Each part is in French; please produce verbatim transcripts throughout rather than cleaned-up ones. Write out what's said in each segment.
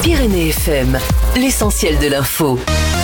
Pyrénées F M, l'essentiel de l'info.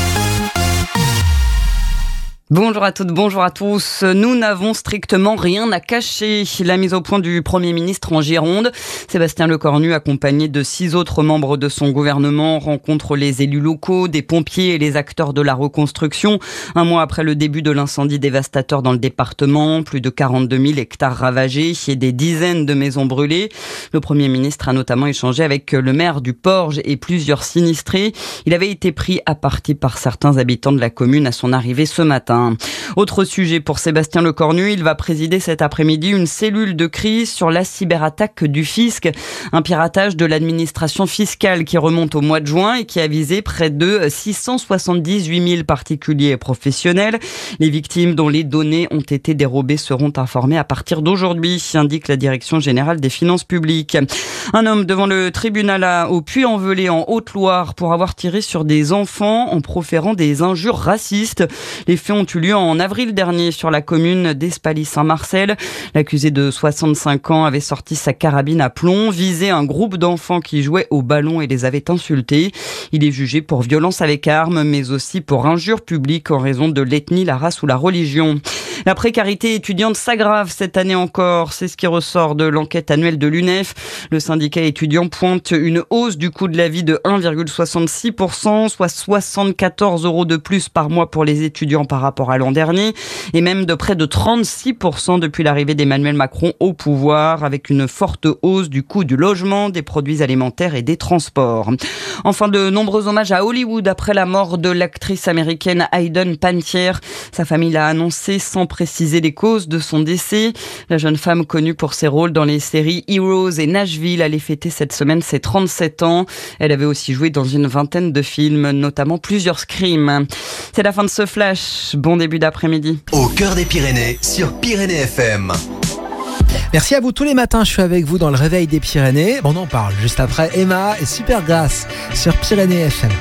Bonjour à toutes, bonjour à tous. Nous n'avons strictement rien à cacher. La mise au point du Premier ministre en Gironde. Sébastien Lecornu, accompagné de six autres membres de son gouvernement, rencontre les élus locaux, des pompiers et les acteurs de la reconstruction. Un mois après le début de l'incendie dévastateur dans le département, plus de quarante-deux mille hectares ravagés et des dizaines de maisons brûlées. Le Premier ministre a notamment échangé avec le maire du Porge et plusieurs sinistrés. Il avait été pris à partie par certains habitants de la commune à son arrivée ce matin. Autre sujet pour Sébastien Lecornu, il va présider cet après-midi une cellule de crise sur la cyberattaque du fisc, un piratage de l'administration fiscale qui remonte au mois de juin et qui a visé près de six cent soixante-dix-huit mille particuliers et professionnels. Les victimes dont les données ont été dérobées seront informées à partir d'aujourd'hui, indique la Direction générale des finances publiques. Un homme devant le tribunal au Puy-en-Velay en Haute-Loire pour avoir tiré sur des enfants en proférant des injures racistes. Les faits ont eu lieu en avril dernier sur la commune d'Espaly-Saint-Marcel. L'accusé de soixante-cinq ans avait sorti sa carabine à plomb, visé un groupe d'enfants qui jouaient au ballon et les avait insultés. Il est jugé pour violence avec arme, mais aussi pour injure publique en raison de l'ethnie, la race ou la religion. La précarité étudiante s'aggrave cette année encore. C'est ce qui ressort de l'enquête annuelle de l'U N E F. Le syndicat étudiant pointe une hausse du coût de la vie de un virgule soixante-six pour cent, soit soixante-quatorze euros de plus par mois pour les étudiants par rapport à l'an dernier, et même de près de trente-six pour cent depuis l'arrivée d'Emmanuel Macron au pouvoir, avec une forte hausse du coût du logement, des produits alimentaires et des transports. Enfin, de nombreux hommages à Hollywood après la mort de l'actrice américaine Hayden Panettiere. Sa famille l'a annoncé sans préciser les causes de son décès. La jeune femme, connue pour ses rôles dans les séries Heroes et Nashville, allait fêter cette semaine ses trente-sept ans. Elle avait aussi joué dans une vingtaine de films, notamment plusieurs Scream. C'est la fin de ce flash. Bon début d'après-midi. Au cœur des Pyrénées, sur Pyrénées F M. Merci à vous. Tous les matins, je suis avec vous dans le réveil des Pyrénées. On en parle juste après Emma et Supergrass sur Pyrénées F M.